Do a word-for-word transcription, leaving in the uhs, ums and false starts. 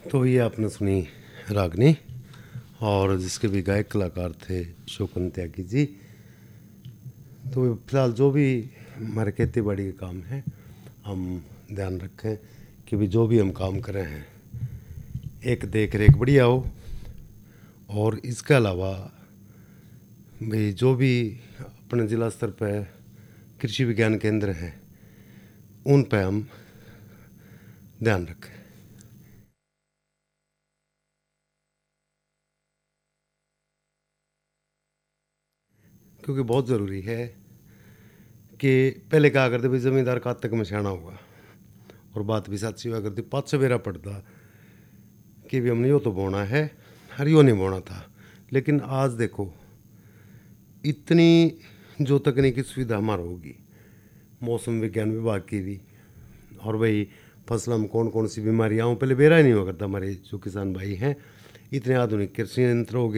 तो ये आपने सुनी रागनी, और जिसके भी गायक कलाकार थे शोकन त्यागी जी। तो फिलहाल जो भी हमारे खेती बाड़ी के काम हैं, हम ध्यान रखें कि भी जो भी हम काम कर रहे हैं एक देख रेख बढ़िया हो। और इसके अलावा भाई जो भी अपने ज़िला स्तर पर कृषि विज्ञान केंद्र हैं उन पर हम ध्यान रखें। क्योंकि बहुत ज़रूरी है कि पहले कहा करते भाई ज़मींदार का तक में सियाना होगा, और बात भी सच्ची हुआ करती, पाँच सवेरा पड़ता कि भी हमने यो तो बोना है और यो नहीं बोना था। लेकिन आज देखो इतनी जो तकनीकी सुविधा हमारा होगी, मौसम विज्ञान विभाग की भी, और भाई फसल में कौन कौन सी बीमारियाँ हों पहले बेरा ही नहीं हुआ करता। हमारे जो किसान भाई हैं, इतने आधुनिक कृषि यंत्र हो गए।